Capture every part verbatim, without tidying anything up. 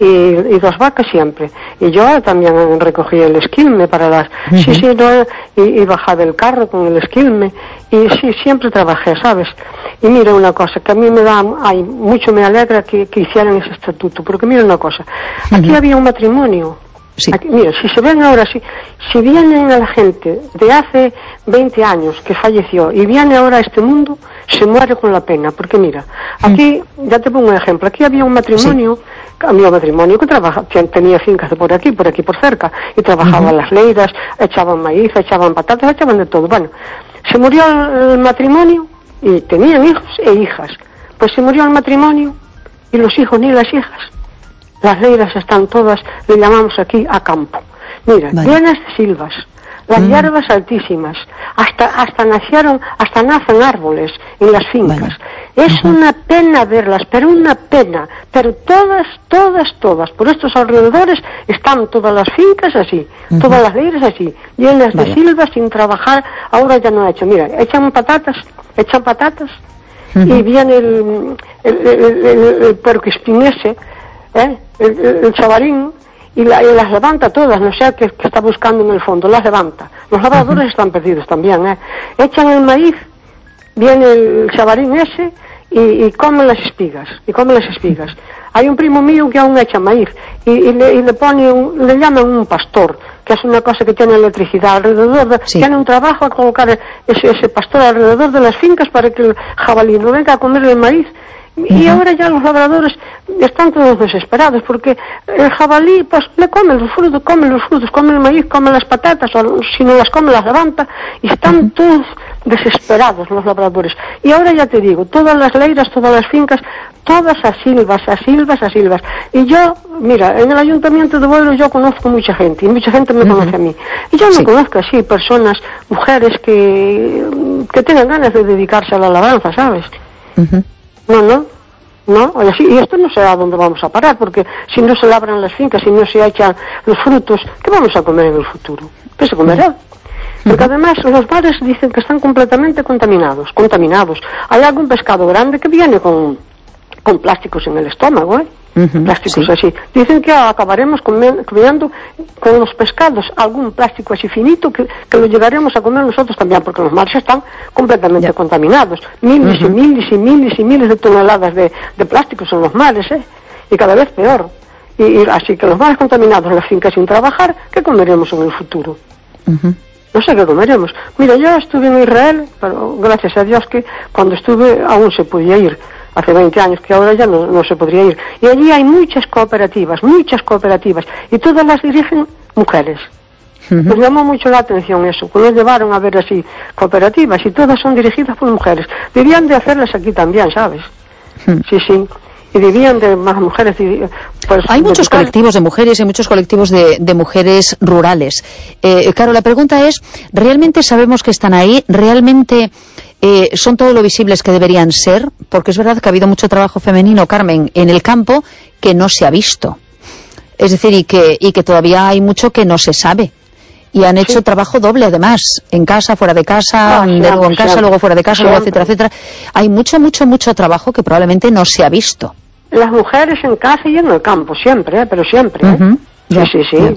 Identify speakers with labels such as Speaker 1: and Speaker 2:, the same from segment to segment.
Speaker 1: y, y dos vacas siempre. Y yo también recogía el esquilme para las... Uh-huh. Sí, sí, no, y, y bajaba el carro con el esquilme. Y sí, siempre trabajé, ¿sabes? Y mira una cosa, que a mí me da... Ay, mucho me alegra que, que hicieran ese estatuto, porque mira una cosa. Aquí uh-huh. había un matrimonio. Sí. Aquí, mira, si se ven ahora, si, si vienen a la gente de hace veinte años que falleció y viene ahora a este mundo, se muere con la pena, porque mira, aquí, mm. ya te pongo un ejemplo, aquí había un matrimonio, sí. había un matrimonio que trabaja, tenía fincas de por aquí, por aquí, por cerca, y trabajaban uh-huh. las leiras, echaban maíz, echaban patatas, echaban de todo. Bueno, se murió el matrimonio y tenían hijos e hijas, pues se murió el matrimonio y los hijos ni las hijas. Las leiras están todas, le llamamos aquí a campo. Mira, vale. llenas de silvas, las mm. hierbas altísimas, hasta hasta nacieron, hasta nacen árboles en las fincas. Vale. Es uh-huh. una pena verlas, pero una pena. Pero todas, todas, todas, por estos alrededores están todas las fincas así, uh-huh. todas las leiras así, llenas vale. de silvas sin trabajar. Ahora ya no ha hecho. Mira, echan patatas, echan patatas uh-huh. y viene el el, el, el, el, el puercoespín ese, ¿eh? el, el, el chavarín y, la, y las levanta todas, no sé qué, qué está buscando en el fondo, las levanta. Los labradores uh-huh. están perdidos también, ¿eh? Echan el maíz, viene el chavarín ese y, y comen las espigas, y comen las espigas. Hay un primo mío que aún echa maíz y, y, le, y le pone, un, le llaman un pastor, que es una cosa que tiene electricidad alrededor, de, sí. tiene un trabajo a colocar ese, ese pastor alrededor de las fincas para que el jabalí no venga a comer el maíz. Y uh-huh. ahora ya los labradores están todos desesperados porque el jabalí pues le come los frutos, come los frutos, come el maíz, come las patatas, o si no las come las levanta, y están uh-huh. todos desesperados los labradores. Y ahora ya te digo, todas las leiras, todas las fincas, todas a silvas, a silvas, a silvas. Y yo, mira, en el Ayuntamiento de Boiro yo conozco mucha gente, y mucha gente me uh-huh. conoce a mí. Y yo no sí. conozco así personas, mujeres que, que tengan ganas de dedicarse a la labranza, ¿sabes? Uh-huh. No, no, no, así, y esto no sé a dónde vamos a parar, porque si no se labran las fincas, si no se echan los frutos, ¿qué vamos a comer en el futuro? ¿Qué se comerá? Porque además los mares dicen que están completamente contaminados, contaminados. Hay algún pescado grande que viene con, con plásticos en el estómago, ¿eh? Uh-huh, plásticos sí. así. Dicen que acabaremos comiendo, comiendo con los pescados algún plástico así finito que, que lo llegaremos a comer nosotros también, porque los mares están completamente yeah. contaminados. Miles uh-huh. y miles y miles y miles de toneladas de, de plásticos en los mares, ¿eh? Y cada vez peor. Y, y así que los mares contaminados, las fincas sin trabajar, ¿qué comeremos en el futuro? Uh-huh. No sé qué comeremos. Mira, yo estuve en Israel, pero gracias a Dios que cuando estuve aún se podía ir. Hace veinte años, que ahora ya no, no se podría ir. Y allí hay muchas cooperativas, muchas cooperativas, y todas las dirigen mujeres. Uh-huh. Nos llamó mucho la atención eso, cuando nos llevaron a ver así cooperativas, y todas son dirigidas por mujeres. Debían de hacerlas aquí también, ¿sabes? Uh-huh. Sí, sí. Y debían de más mujeres. Pues,
Speaker 2: hay muchos de colectivos de mujeres y muchos colectivos de, de mujeres rurales. Eh, claro, la pregunta es, ¿realmente sabemos que están ahí? ¿Realmente eh, son todo lo visibles que deberían ser? Porque es verdad que ha habido mucho trabajo femenino, Carmen, en el campo que no se ha visto. Es decir, y que, y que todavía hay mucho que no se sabe. Y han hecho sí. trabajo doble, además, en casa, fuera de casa, ah, luego en casa, siempre. luego fuera de casa, siempre. luego etcétera, etcétera. Hay mucho, mucho, mucho trabajo que probablemente no se ha visto.
Speaker 1: Las mujeres en casa y en el campo, siempre, ¿eh? Pero siempre, ¿eh? Uh-huh. Sí, sí, sí. sí.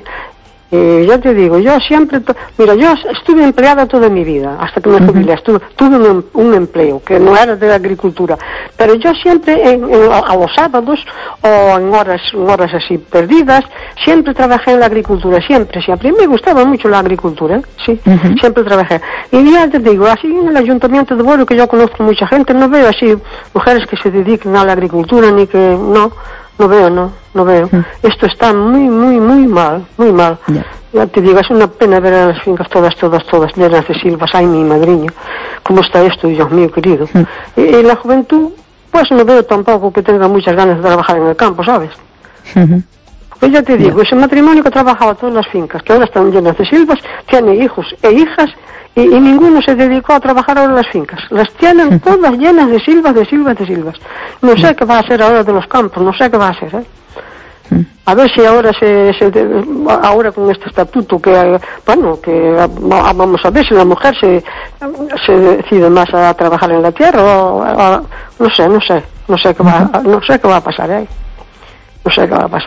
Speaker 1: Y yo te digo, yo siempre... To... Mira, yo estuve empleada toda mi vida, hasta que me jubilé. Uh-huh. Estuve, tuve un, un empleo que no era de agricultura. Pero yo siempre, en, en, a los sábados, o en horas, horas así perdidas, siempre trabajé en la agricultura, siempre, siempre. Y me gustaba mucho la agricultura, ¿eh? Sí, uh-huh. siempre trabajé. Y ya te digo, así en el Ayuntamiento de Boiro, que yo conozco mucha gente, no veo así mujeres que se dediquen a la agricultura, ni que... no No veo, no, no veo. Mm. Esto está muy, muy, muy mal, muy mal. Yeah. Ya te digo, es una pena ver a las fincas todas, todas, todas llenas de silvas. Ay, mi madriño, ¿cómo está esto, Dios mío querido? Mm. Y, y la juventud, pues no veo tampoco que tenga muchas ganas de trabajar en el campo, ¿sabes? Mm-hmm. Porque ya te digo, yeah. ese matrimonio que trabajaba todas las fincas, que ahora están llenas de silvas, tiene hijos e hijas, y, y ninguno se dedicó a trabajar ahora en las fincas. Las tienen todas llenas de silvas, de silvas, de silvas. No sé qué va a hacer ahora de los campos, no sé qué va a hacer, ¿eh? A ver si ahora se, se ahora con este estatuto que, bueno, que vamos a ver si la mujer se, se decide más a trabajar en la tierra o, o no sé, no sé, no sé qué va, no sé qué va a pasar, ¿eh? No sé qué va a pasar.